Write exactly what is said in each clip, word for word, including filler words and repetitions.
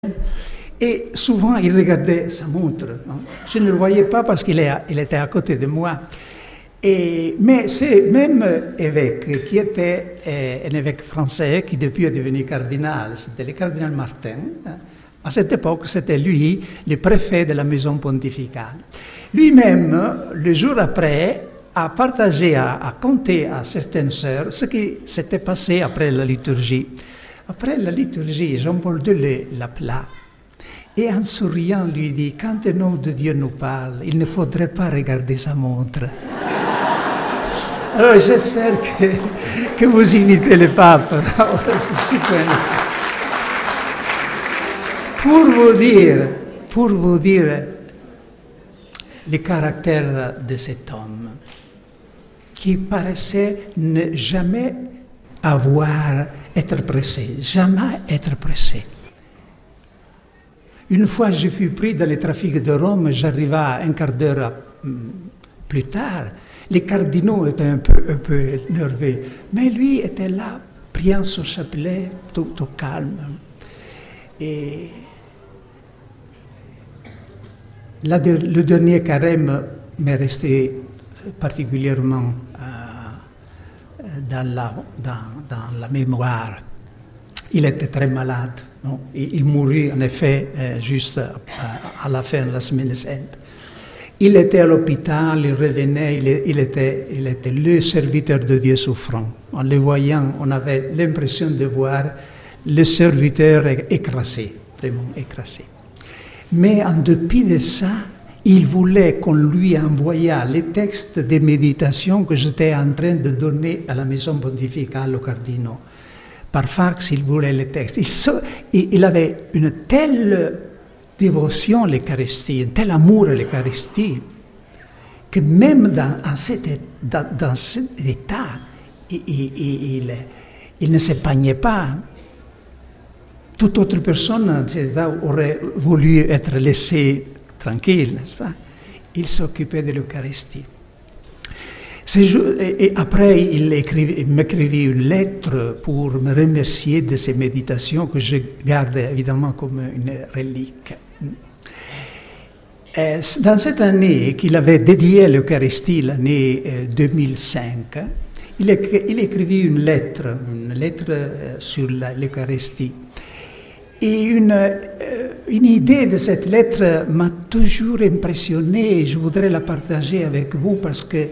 Et souvent, il regardait sa montre. Hein. Je ne le voyais pas parce qu'il il était à côté de moi. Et, mais ce même évêque, qui était euh, un évêque français, qui depuis est devenu cardinal, c'était le cardinal Martin. Hein. À cette époque, c'était lui, le préfet de la maison pontificale. Lui-même, le jour après, a partagé, a, a conté à certaines sœurs ce qui s'était passé après la liturgie. Après la liturgie, Jean-Paul deux l'appela et en souriant lui dit « Quand un homme de Dieu nous parle, il ne faudrait pas regarder sa montre. » Alors j'espère que, que vous imitez le pape. Pour vous dire, pour vous dire le caractère de cet homme, qui paraissait ne jamais avoir, être pressé, jamais être pressé. Une fois, je fus pris dans le trafic de Rome, j'arriva un quart d'heure plus tard. Les cardinaux étaient un peu, un peu nerveux, mais lui était là, priant son chapelet, tout, tout calme. Et là, le dernier carême m'est resté particulièrement euh, dans, la, dans, dans la mémoire. Il était très malade. Non? Il, il mourut en effet euh, juste à, à la fin de la Semaine Sainte. Il était à l'hôpital, il revenait, il, il, était, il était le serviteur de Dieu souffrant. En le voyant, on avait l'impression de voir le serviteur écrasé, vraiment écrasé. Mais en dépit de ça, il voulait qu'on lui envoyât les textes des méditations que j'étais en train de donner à la maison pontificale aux cardinaux. Par fax, il voulait les textes. Il, il avait une telle dévotion à l'Eucharistie, un tel amour à l'Eucharistie, que même dans, dans, cet, dans, dans cet état, il, il, il, il ne s'épargnait pas. Toute autre personne dans cet état aurait voulu être laissée tranquille, n'est-ce pas? Il s'occupait de l'Eucharistie. Et après, il, il m'écrivit une lettre pour me remercier de ces méditations que je garde évidemment comme une relique. Dans cette année qu'il avait dédiée à l'Eucharistie, l'année deux mille cinq, il, écri, il écrivit une lettre, une lettre sur l'Eucharistie. Et une, une idée de cette lettre m'a toujours impressionné et je voudrais la partager avec vous parce que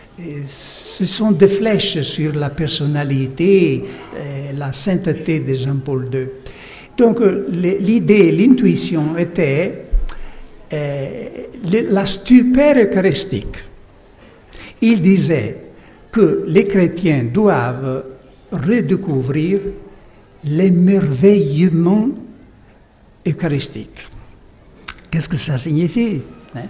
ce sont des flèches sur la personnalité, la sainteté de Jean-Paul deux. Donc l'idée, l'intuition était euh, la stupeur eucharistique. Il disait que les chrétiens doivent redécouvrir l'émerveillement eucharistique. Qu'est-ce que ça signifie, hein?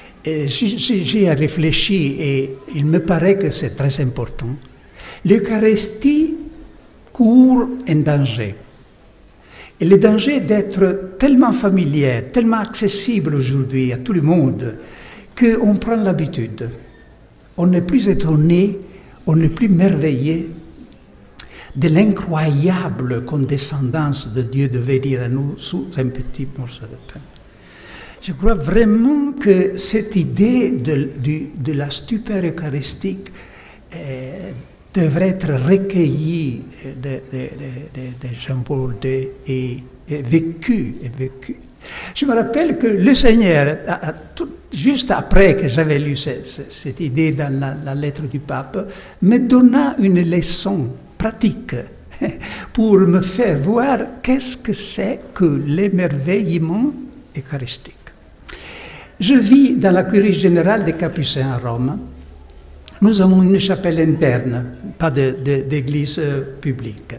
J'ai réfléchi et il me paraît que c'est très important. L'Eucharistie court un danger. Et le danger d'être tellement familier, tellement accessible aujourd'hui à tout le monde, qu'on prend l'habitude. On n'est plus étonné, on n'est plus merveillé de l'incroyable condescendance de Dieu de venir à nous sous un petit morceau de pain. Je crois vraiment que cette idée de, de, de la stupeur eucharistique euh, devrait être recueillie de, de, de, de Jean-Paul deux et, et vécue, et vécue. Je me rappelle que le Seigneur, a, a tout, juste après que j'avais lu ce, ce, cette idée dans la, la lettre du pape, me donna une leçon pratique pour me faire voir qu'est-ce que c'est que l'émerveillement eucharistique. Je vis dans la curie générale des Capucins à Rome. Nous avons une chapelle interne, pas de, de, d'église publique.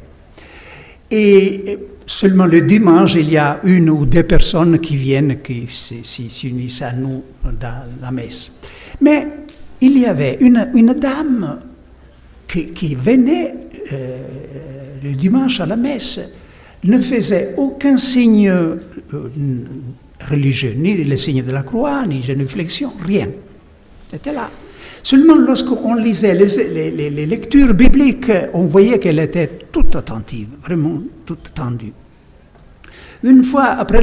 Et seulement le dimanche, il y a une ou deux personnes qui viennent, qui s'unissent à nous dans la messe. Mais il y avait une, une dame qui, qui venait euh, le dimanche à la messe, ne faisait aucun signe euh, religieux, ni le signe de la croix, ni génuflexion, rien. C'était là. Seulement lorsqu'on lisait les, les, les lectures bibliques, on voyait qu'elle était toute attentive, vraiment toute tendue. Une fois après